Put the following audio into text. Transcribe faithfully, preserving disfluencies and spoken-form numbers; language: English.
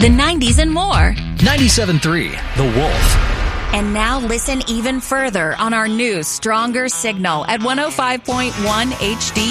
the nineties, and more. ninety-seven point three The Wolf. And now listen even further on our new, stronger signal at one oh five point one H D